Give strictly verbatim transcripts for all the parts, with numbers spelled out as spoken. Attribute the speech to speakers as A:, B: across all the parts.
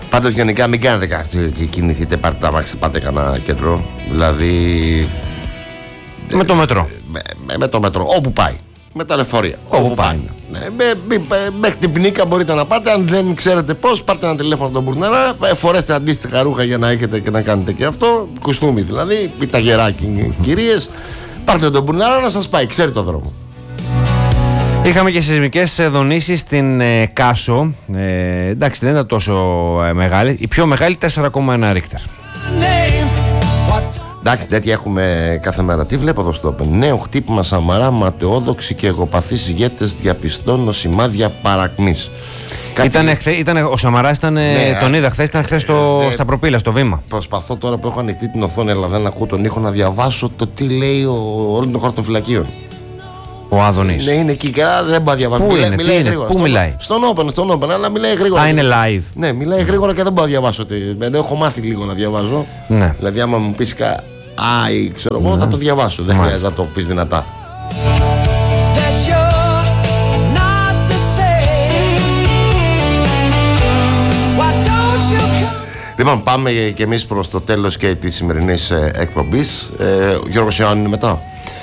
A: Πάντως γενικά μην κάνετε κάτι και κινηθείτε, πάρτε τα μάξι, πάτε κανένα κέντρο. Δηλαδή.
B: Με το μετρό.
A: Με, με, με το μετρό, όπου πάει. Με τα λεωφορεία.
B: Όπου, όπου πάει.
A: Ναι, μέχρι την Πνίκα μπορείτε να πάτε. Αν δεν ξέρετε πώς, πάρτε ένα τηλέφωνο τον Μπουρναρά. Φορέστε αντίστοιχα ρούχα για να έχετε και να κάνετε και αυτό. Κουστούμι δηλαδή, ή τα γεράκι κυρίες. Πάρτε τον Μπουρναρά να σας πάει, ξέρει το δρόμο.
B: Είχαμε και σεισμικές δονήσεις στην ε, Κάσο. Ε, εντάξει, δεν ήταν τόσο ε, μεγάλη. Η πιο μεγάλη τέσσερα κόμμα ένα Ρίχτερ.
A: Εντάξει, τέτοια έχουμε κάθε μέρα. Τι βλέπω εδώ στο Open. Νέο χτύπημα Σαμαρά, ματαιόδοξοι και εγωπαθείς ηγέτες διαπιστώνω σημάδια παρακμής. Κάτι...
B: Ήτανε, χθε, ήτανε, ο Σαμαράς ήταν, ναι, τον είδα χθες, ήταν χθες στο, ε, στα προπύλα, στο βήμα.
A: Προσπαθώ τώρα που έχω ανοιχτή την οθόνη, αλλά δεν ακούω τον ήχο, να διαβάσω το τι λέει ο, όλων των χαρτοφυλακίων.
B: Ο Άδωνης.
A: Ναι, είναι εκεί, δεν μπορεί να διαβάσει.
B: Πού
A: μιλάει,
B: είναι,
A: μιλάει
B: είναι,
A: γρήγορα.
B: πού
A: στον,
B: μιλάει?
A: Στον Open, στον Open, αλλά μιλάει γρήγορα.
B: Α, είναι live.
A: Ναι, μιλάει γρήγορα και δεν μπορώ να διαβάσω. Δεν έχω μάθει λίγο να διαβάζω.
B: Ναι.
A: Δηλαδή, άμα μου πει κα... Άι, ξέρω εγώ, ναι, θα το διαβάσω. Δεν χρειάζεται να το πει δυνατά. Λοιπόν, πάμε και εμείς προς το τέλος και της σημερινής ε, εκπομπής. Ε, ο Γιώργος Ιωάννου είναι μετά.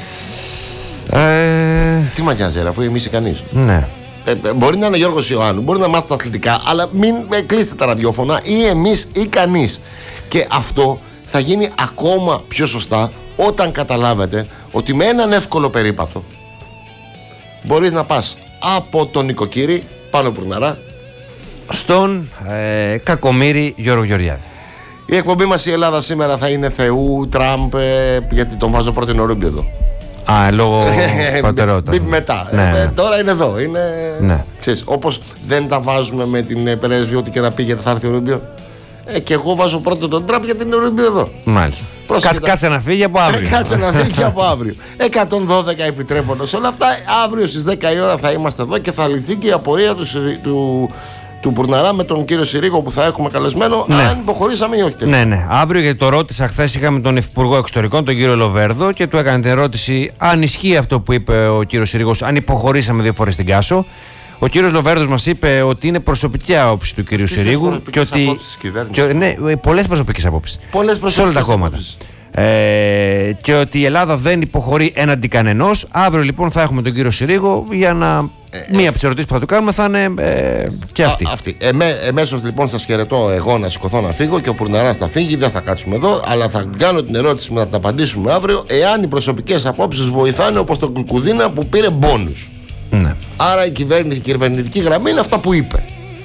B: Ε...
A: Τι μα νοιάζει, αφού εμείς είσαι κανείς.
B: Ναι.
A: Ε, μπορεί να είναι ο Γιώργος Ιωάννου, μπορεί να μάθει τα αθλητικά, αλλά μην ε, κλείσετε τα ραδιόφωνα, ή εμείς ή κανείς. Και αυτό θα γίνει ακόμα πιο σωστά όταν καταλάβετε ότι με έναν εύκολο περίπατο μπορείς να πας από τον Νοικοκύρη πάνω Μπουρναρά
B: στον ε, Κακομοίρη Γιώργο Γεωργιάδη.
A: Η εκπομπή μας η Ελλάδα σήμερα θα είναι Θεού, Τραμπ, ε, γιατί τον βάζω πρώτο Ρούμπιο εδώ.
B: Α, λόγω προτεραιότητα.
A: Μετά.
B: Ναι, ναι.
A: Ε, τώρα είναι εδώ. Είναι...
B: Ναι.
A: Ξέρεις, όπως δεν τα βάζουμε με την πρέσβη, ό,τι και να πήγε θα έρθει ο Ρούμπιο. Ε, και εγώ βάζω πρώτο τον Τραμπ γιατί είναι ο Ρούμπιο εδώ.
B: Μάλιστα. Κάτσε, κάτσε να φύγει από αύριο.
A: Κάτσε να φύγει από αύριο. εκατόν δώδεκα επιτρέποντας όλα αυτά. Αύριο στις δέκα η ώρα θα είμαστε εδώ και θα λυθεί και η απορία του, του, του Μπουρναρά με τον κύριο Συρίγο που θα έχουμε καλεσμένο. Ναι. Αν υποχωρήσαμε ή όχι.
B: Ναι, ναι. Αύριο, γιατί το ρώτησα χθες, είχαμε τον Υπουργό Εξωτερικών, τον κύριο Λοβέρδο, και του έκανε την ερώτηση αν ισχύει αυτό που είπε ο κύριος Συρίγος, αν υποχωρήσαμε δύο φορές στην Κάσο. Ο κύριος Λοβέρδος μας είπε ότι είναι προσωπική άποψη του κύριου Συρίγου και ότι. Και, ναι, πολλές προσωπικές απόψεις.
A: Πολλές προσωπικές
B: σε όλα τα κόμματα. Ε, και ότι η Ελλάδα δεν υποχωρεί έναντι κανενός. Αύριο λοιπόν θα έχουμε τον κύριο Συρίγο για να. Ε, μία από τις ερωτήσεις που θα του κάνουμε θα είναι ε, και αυτή.
A: Α, αυτή. Εμέ, εμέσως λοιπόν σας χαιρετώ εγώ να σηκωθώ να φύγω και ο Μπουρναράς θα φύγει. Δεν θα κάτσουμε εδώ, αλλά θα κάνω την ερώτηση να τα απαντήσουμε αύριο. Εάν οι προσωπικές απόψεις βοηθάνε, όπως τον Κουκουδίνα που πήρε μπόνους.
B: Ναι.
A: Άρα η κυβέρνηση, η κυβερνητική γραμμή είναι αυτά που είπε.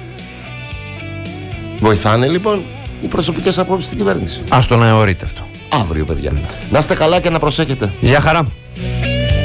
A: Βοηθάνε λοιπόν οι προσωπικές απόψεις στην κυβέρνηση.
B: Ας το να εωρείτε αυτό.
A: Αύριο, παιδιά. Να είστε καλά και να προσέχετε.
B: Γεια χαρά.